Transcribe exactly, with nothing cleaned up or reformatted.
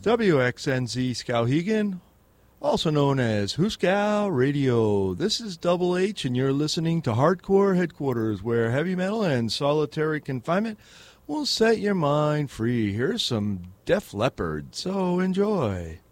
W X N Z Skowhegan, also known as Huskow Radio. This is Double H, and you're listening to Hardcore Headquarters, where heavy metal and solitary confinement will set your mind free. Here's some Def Leppard, so enjoy.